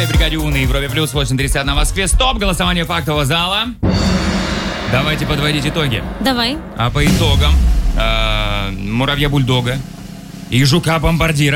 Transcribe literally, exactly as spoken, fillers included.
в бригаде У на Европе плюс восемь тридцать на Москве. Стоп, голосование фактового зала. Давайте подводить итоги. Давай. А по итогам э, муравья-бульдога и жука-бомбардира